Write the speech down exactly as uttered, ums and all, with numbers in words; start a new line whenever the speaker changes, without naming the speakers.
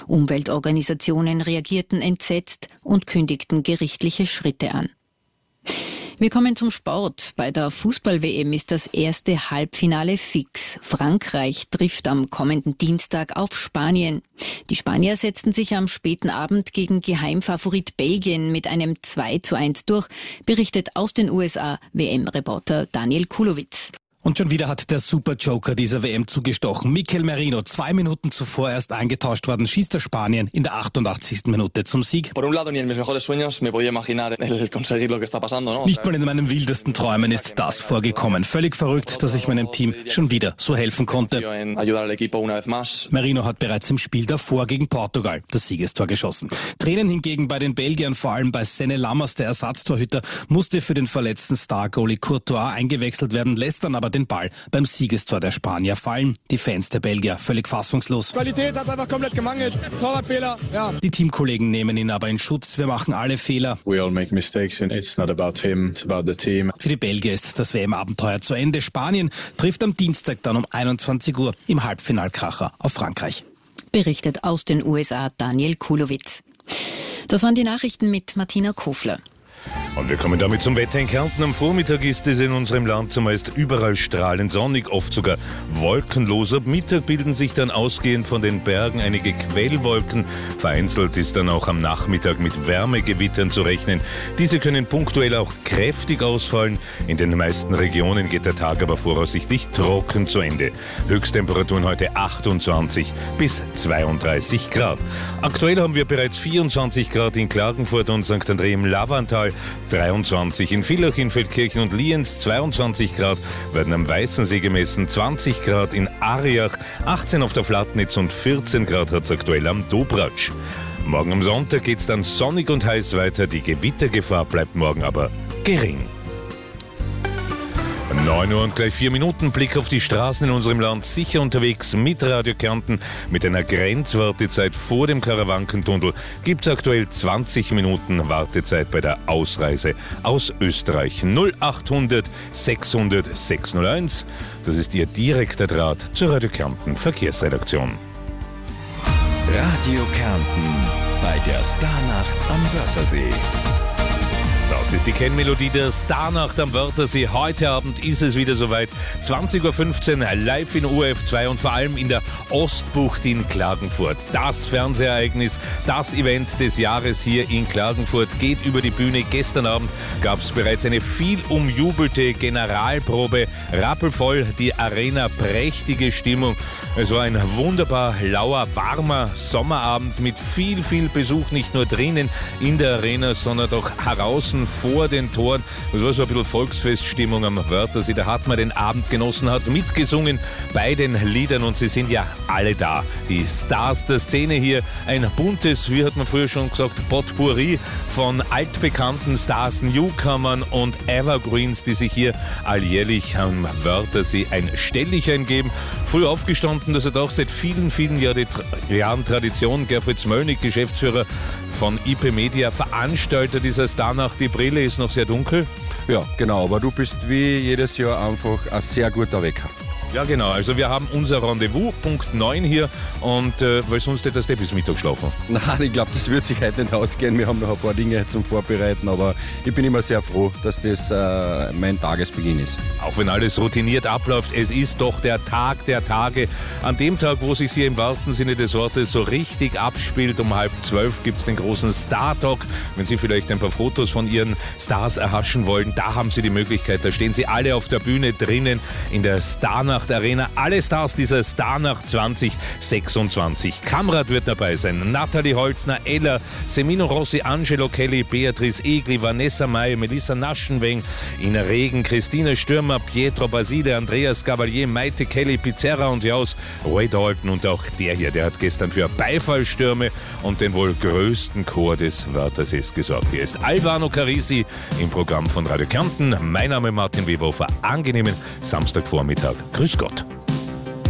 Umweltorganisationen reagierten entsetzt und kündigten gerichtliche Schritte an. Wir kommen zum Sport. Bei der Fußball-W M ist das erste Halbfinale fix. Frankreich trifft am kommenden Dienstag auf Spanien. Die Spanier setzten sich am späten Abend gegen Geheimfavorit Belgien mit einem zwei zu eins durch, berichtet aus den U S A W M-Reporter Daniel Kulowitz.
Und schon wieder hat der Super-Joker dieser W M zugestochen. Mikel Merino, zwei Minuten zuvor erst eingetauscht worden, schießt der Spanien in der achtundachtzigsten Minute zum Sieg. Nicht mal in meinen wildesten Träumen ist das vorgekommen. Völlig verrückt, dass ich meinem Team schon wieder so helfen konnte. Merino hat bereits im Spiel davor gegen Portugal das Siegestor geschossen. Tränen hingegen bei den Belgiern, vor allem bei Senne Lammers, der Ersatztorhüter, musste für den verletzten Star-Goalie Courtois eingewechselt werden, lässt dann aber den Ball beim Siegestor der Spanier fallen. Die Fans der Belgier völlig fassungslos.
Qualität hat einfach komplett gemangelt. Torwartfehler, ja.
Die Teamkollegen nehmen ihn aber in Schutz. Wir machen alle Fehler.
We all make mistakes and it's not about him, it's about the team.
Für die Belgier ist das W M-Abenteuer zu Ende. Spanien trifft am Dienstag dann um einundzwanzig Uhr im Halbfinalkracher auf Frankreich.
Berichtet aus den U S A Daniel Kulowitz. Das waren die Nachrichten mit Martina Kofler.
Und wir kommen damit zum Wetter in Kärnten. Am Vormittag ist es in unserem Land zumeist überall strahlend sonnig, oft sogar wolkenlos. Ab Mittag bilden sich dann ausgehend von den Bergen einige Quellwolken. Vereinzelt ist dann auch am Nachmittag mit Wärmegewittern zu rechnen. Diese können punktuell auch kräftig ausfallen. In den meisten Regionen geht der Tag aber voraussichtlich trocken zu Ende. Höchsttemperaturen heute achtundzwanzig bis zweiunddreißig Grad. Aktuell haben wir bereits vierundzwanzig Grad in Klagenfurt und Sankt André im Lavantal, dreiundzwanzig in Villach, in Feldkirchen und Lienz, zweiundzwanzig Grad werden am Weißensee gemessen, zwanzig Grad in Ariach, achtzehn auf der Flatnitz und vierzehn Grad hat es aktuell am Dobratsch. Morgen am Sonntag geht es dann sonnig und heiß weiter, die Gewittergefahr bleibt morgen aber gering. neun Uhr und gleich vier Minuten, Blick auf die Straßen in unserem Land, sicher unterwegs mit Radio Kärnten. Mit einer Grenzwartezeit vor dem Karawankentunnel gibt es aktuell zwanzig Minuten Wartezeit bei der Ausreise aus Österreich. null achthundert sechshundert sechshunderteins, das ist Ihr direkter Draht zur Radio Kärnten Verkehrsredaktion.
Radio Kärnten bei der Starnacht am Wörthersee.
Das ist die Kennmelodie der Starnacht am Wörthersee. Heute Abend ist es wieder soweit. zwanzig Uhr fünfzehn live in O R F zwei und vor allem in der Ostbucht in Klagenfurt. Das Fernsehereignis, das Event des Jahres hier in Klagenfurt geht über die Bühne. Gestern Abend gab es bereits eine viel umjubelte Generalprobe. Rappelvoll, die Arena, prächtige Stimmung. Es war ein wunderbar lauer, warmer Sommerabend mit viel, viel Besuch. Nicht nur drinnen in der Arena, sondern auch draußen vor den Toren. Das war so ein bisschen Volksfeststimmung am Wörthersee. Da hat man den Abend genossen, hat mitgesungen bei den Liedern und sie sind ja alle da. Die Stars der Szene hier. Ein buntes, wie hat man früher schon gesagt, Potpourri von altbekannten Stars, Newcomern und Evergreens, die sich hier alljährlich am Wörthersee ein Stellichein geben. Früh aufgestanden, das hat auch seit vielen, vielen Jahren Tradition. Gerfried Smölnik, Geschäftsführer von I P Media, Veranstalter dieser Starnacht. Die Brille ist noch sehr dunkel.
Ja, genau, aber du bist wie jedes Jahr einfach ein sehr guter Wecker.
Ja, genau. Also wir haben unser Rendezvous, Punkt neun hier und äh, weil sonst hättest du bis Mittag schlafen.
Nein, ich glaube, das wird sich heute nicht ausgehen. Wir haben noch ein paar Dinge zum Vorbereiten, aber ich bin immer sehr froh, dass das äh, mein Tagesbeginn ist.
Auch wenn alles routiniert abläuft, es ist doch der Tag der Tage. An dem Tag, wo sich hier im wahrsten Sinne des Wortes so richtig abspielt, um halb zwölf gibt es den großen Star Talk. Wenn Sie vielleicht ein paar Fotos von Ihren Stars erhaschen wollen, da haben Sie die Möglichkeit. Da stehen Sie alle auf der Bühne drinnen in der Starnacht Arena. Alle Stars dieser Starnacht zwanzig sechsundzwanzig. Kamrat wird dabei sein. Nathalie Holzner, Ella, Semino Rossi, Angelo Kelly, Beatrice Egli, Vanessa May, Melissa Naschenweng, Ina Regen, Christina Stürmer, Pietro Basile, Andreas Gavalier, Maite Kelly, Pizzerra und Jaus, Roy Dalton und auch der hier, der hat gestern für Beifallstürme und den wohl größten Chor des Wörthersees gesorgt. Hier ist Albano Carisi im Programm von Radio Kärnten. Mein Name ist Martin Weber. Angenehmen Samstagvormittag. Grüß Gott.